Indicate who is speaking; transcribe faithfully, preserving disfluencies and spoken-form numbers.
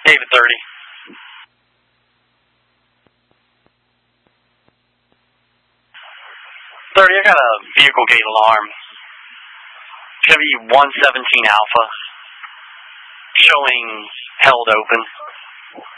Speaker 1: David thirty. thirty, I got a vehicle gate alarm. Chevy one seventeen Alpha. Showing held open.